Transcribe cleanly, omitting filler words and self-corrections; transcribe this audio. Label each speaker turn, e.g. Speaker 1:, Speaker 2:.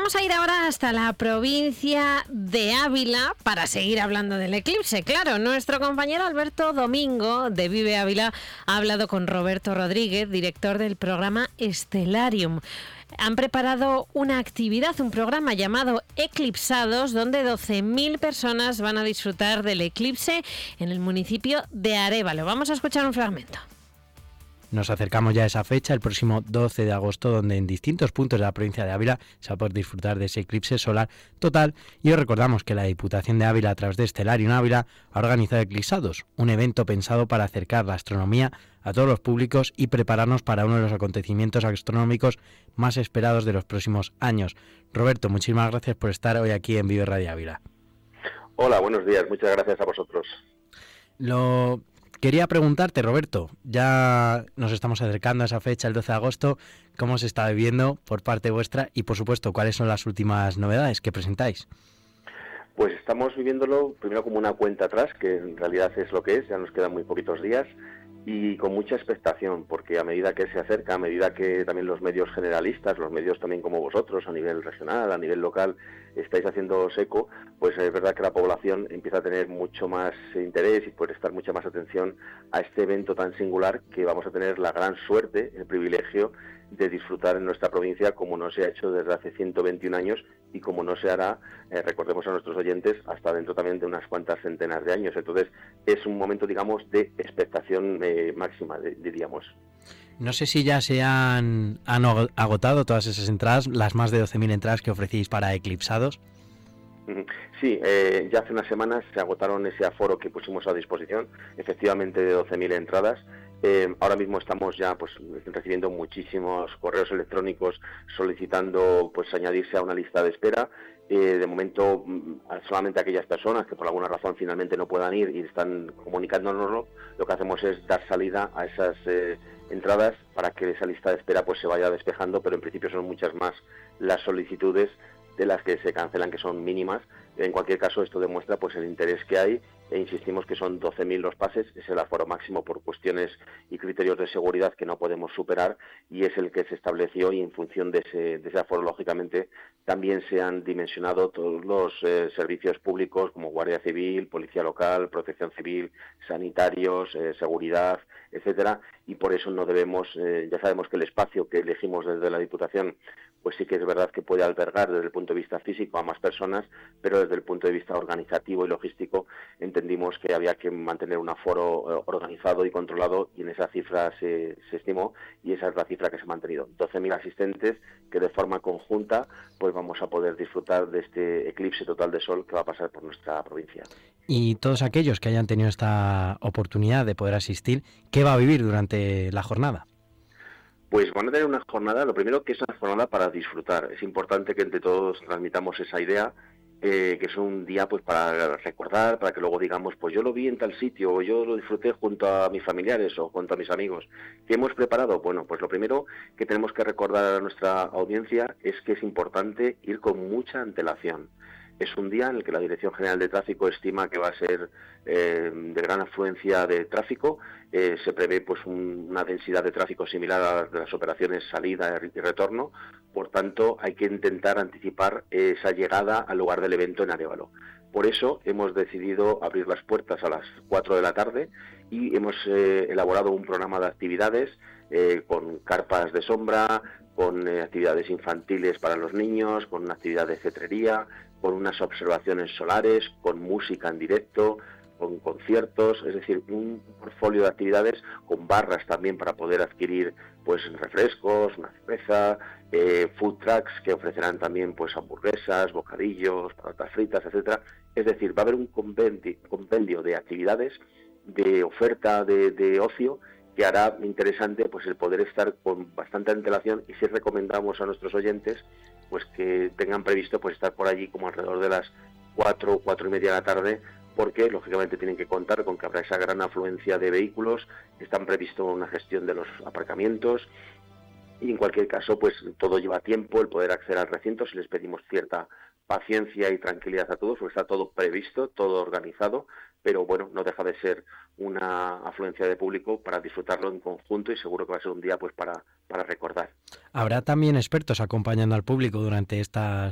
Speaker 1: vamos a ir ahora hasta la provincia de Ávila para seguir hablando del eclipse. Claro, nuestro compañero Alberto Domingo de Vive Ávila ha hablado con Roberto Rodríguez, director del programa Stellarium. Han preparado una actividad, un programa llamado Eclipsados, donde 12.000 personas van a disfrutar del eclipse en el municipio de Arévalo. Vamos a escuchar un fragmento.
Speaker 2: Nos acercamos ya a esa fecha, el próximo 12 de agosto, donde en distintos puntos de la provincia de Ávila se va a poder disfrutar de ese eclipse solar total. Y os recordamos que la Diputación de Ávila, a través de Stellarium Ávila, ha organizado Eclipsados, un evento pensado para acercar la astronomía a todos los públicos y prepararnos para uno de los acontecimientos astronómicos más esperados de los próximos años. Roberto, muchísimas gracias por estar hoy aquí en Vive Radio Ávila.
Speaker 3: Hola, buenos días, muchas gracias a vosotros.
Speaker 2: Quería preguntarte, Roberto, ya nos estamos acercando a esa fecha, el 12 de agosto, ¿cómo se está viviendo por parte vuestra? Y, por supuesto, ¿cuáles son las últimas novedades que presentáis?
Speaker 3: Pues estamos viviéndolo primero como una cuenta atrás, que en realidad es lo que es, ya nos quedan muy poquitos días, y con mucha expectación, porque a medida que se acerca, a medida que también los medios generalistas, los medios también como vosotros, a nivel regional, a nivel local, estáis haciendo eco, pues es verdad que la población empieza a tener mucho más interés y puede prestar mucha más atención a este evento tan singular que vamos a tener la gran suerte, el privilegio de disfrutar en nuestra provincia como no se ha hecho desde hace 121 años y como no se hará, recordemos a nuestros oyentes, hasta dentro también de unas cuantas centenas de años. Entonces es un momento, digamos, de expectación máxima, diríamos.
Speaker 2: No sé si ya se han agotado todas esas entradas, las más de 12.000 entradas que ofrecéis para Eclipsados.
Speaker 3: Sí, ya hace unas semanas se agotaron ese aforo que pusimos a disposición, efectivamente de 12.000 entradas. Ahora mismo estamos ya pues recibiendo muchísimos correos electrónicos solicitando pues añadirse a una lista de espera. De momento solamente aquellas personas que por alguna razón finalmente no puedan ir y están comunicándonoslo, lo que hacemos es dar salida a esas entradas para que esa lista de espera pues se vaya despejando, pero en principio son muchas más las solicitudes de las que se cancelan, que son mínimas. En cualquier caso, esto demuestra pues el interés que hay, e insistimos que son 12.000 los pases, es el aforo máximo por cuestiones y criterios de seguridad que no podemos superar, y es el que se estableció, y en función de ese aforo, lógicamente, también se han dimensionado todos los servicios públicos como Guardia Civil, Policía Local, Protección Civil, sanitarios, seguridad, etcétera, y por eso no debemos, ya sabemos que el espacio que elegimos desde la Diputación pues sí que es verdad que puede albergar desde el punto de vista físico a más personas, pero desde el punto de vista organizativo y logístico entendimos que había que mantener un aforo organizado y controlado, y en esa cifra se estimó, y esa es la cifra que se ha mantenido. 12.000 asistentes que de forma conjunta pues vamos a poder disfrutar de este eclipse total de sol que va a pasar por nuestra provincia.
Speaker 2: Y todos aquellos que hayan tenido esta oportunidad de poder asistir, ¿qué va a vivir durante la jornada?
Speaker 3: Pues van a tener una jornada, lo primero que es una jornada para disfrutar. Es importante que entre todos transmitamos esa idea, que es un día pues para recordar, para que luego digamos, pues yo lo vi en tal sitio, o yo lo disfruté junto a mis familiares o junto a mis amigos. ¿Qué hemos preparado? Bueno, pues lo primero que tenemos que recordar a nuestra audiencia es que es importante ir con mucha antelación. Es un día en el que la Dirección General de Tráfico estima que va a ser de gran afluencia de tráfico. Se prevé pues una densidad de tráfico similar a la de las operaciones salida y retorno. Por tanto, hay que intentar anticipar esa llegada al lugar del evento en Arévalo. Por eso hemos decidido abrir las puertas a las 4 de la tarde y hemos elaborado un programa de actividades con carpas de sombra, con actividades infantiles para los niños, con una actividad de cetrería, con unas observaciones solares, con música en directo, con conciertos, es decir, un portfolio de actividades con barras también para poder adquirir pues refrescos, una cerveza, food trucks que ofrecerán también pues hamburguesas, bocadillos, patatas fritas, etcétera. Es decir, va a haber un compendio de actividades, de oferta de ocio, que hará interesante pues el poder estar con bastante antelación, y sí recomendamos a nuestros oyentes pues que tengan previsto pues estar por allí como alrededor de las 4 y media de la tarde, porque lógicamente tienen que contar con que habrá esa gran afluencia de vehículos, están previsto una gestión de los aparcamientos, y en cualquier caso pues todo lleva tiempo el poder acceder al recinto. Si les pedimos cierta paciencia y tranquilidad a todos, porque está todo previsto, todo organizado, pero bueno, no deja de ser una afluencia de público para disfrutarlo en conjunto, y seguro que va a ser un día pues para recordar.
Speaker 2: ¿Habrá también expertos acompañando al público durante estas